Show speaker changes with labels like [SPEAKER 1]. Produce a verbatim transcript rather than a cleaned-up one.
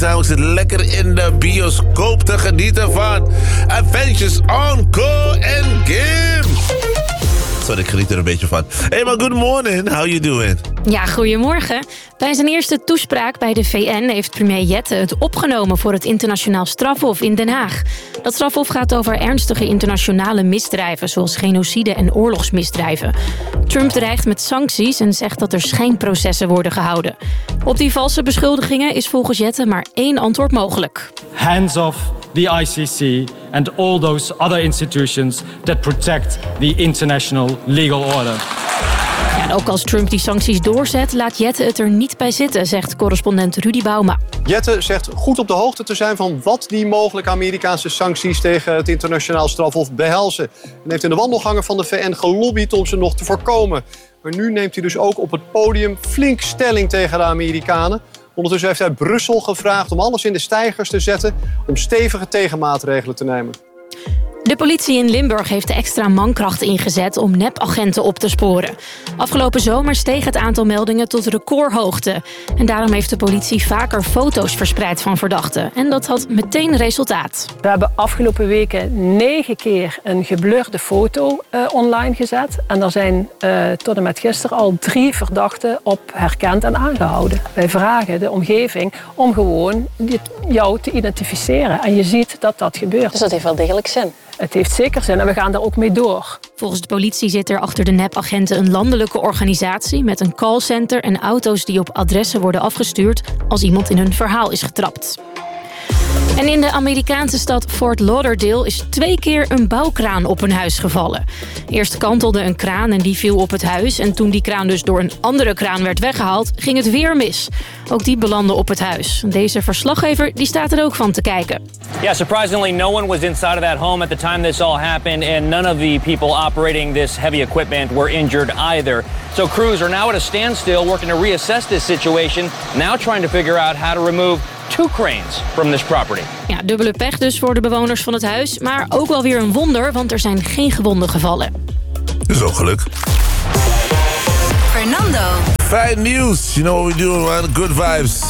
[SPEAKER 1] zijn. Ik zit lekker in de bioscoop te genieten van Avengers Encore Endgame. Sorry, ik geniet er een beetje van. Hey, maar good morning. How you doing?
[SPEAKER 2] Ja, goedemorgen. Bij zijn eerste toespraak bij de V N heeft premier Jette het opgenomen voor het internationaal strafhof in Den Haag. Dat strafhof gaat over ernstige internationale misdrijven, zoals genocide en oorlogsmisdrijven. Trump dreigt met sancties en zegt dat er schijnprocessen worden gehouden. Op die valse beschuldigingen is volgens Jette maar één antwoord mogelijk.
[SPEAKER 3] Hands off the I C C and all those other institutions that protect the international legal order.
[SPEAKER 2] Ja, en ook als Trump die sancties doorzet, laat Jette het er niet bij zitten, zegt correspondent Rudy Bauma.
[SPEAKER 4] Jette zegt goed op de hoogte te zijn van wat die mogelijke Amerikaanse sancties tegen het internationaal strafhof behelzen. En heeft in de wandelgangen van de V N gelobbyd om ze nog te voorkomen. Maar nu neemt hij dus ook op het podium flink stelling tegen de Amerikanen. Ondertussen heeft hij Brussel gevraagd om alles in de steigers te zetten om stevige tegenmaatregelen te nemen.
[SPEAKER 2] De politie in Limburg heeft de extra mankracht ingezet om nepagenten op te sporen. Afgelopen zomer steeg het aantal meldingen tot recordhoogte. En daarom heeft de politie vaker foto's verspreid van verdachten. En dat had meteen resultaat.
[SPEAKER 5] We hebben afgelopen weken negen keer een geblurde foto uh, online gezet. En er zijn uh, tot en met gisteren al drie verdachten op herkend en aangehouden. Wij vragen de omgeving om gewoon dit, jou te identificeren. En je ziet dat dat gebeurt.
[SPEAKER 6] Dus dat heeft wel degelijk zin.
[SPEAKER 5] Het heeft zeker zin en we gaan daar ook mee door.
[SPEAKER 2] Volgens de politie zit er achter de nepagenten een landelijke organisatie met een callcenter en auto's die op adressen worden afgestuurd als iemand in hun verhaal is getrapt. En in de Amerikaanse stad Fort Lauderdale is twee keer een bouwkraan op een huis gevallen. Eerst kantelde een kraan en die viel op het huis. En toen die kraan dus door een andere kraan werd weggehaald, ging het weer mis. Ook die belandde op het huis. Deze verslaggever die staat er ook van te kijken.
[SPEAKER 7] Yeah, surprisingly, no one was inside of that home at the time this all happened, and none of the people operating this heavy equipment were injured either. So crews are now at a standstill working to reassess this situation, now trying to figure out how to remove two cranes from this property.
[SPEAKER 2] Ja, dubbele pech dus voor de bewoners van het huis, maar ook wel weer een wonder, want er zijn geen gewonden gevallen.
[SPEAKER 1] Dat is ook geluk.
[SPEAKER 8] Fernando.
[SPEAKER 1] Fijn nieuws. You know what we do, man. Good vibes.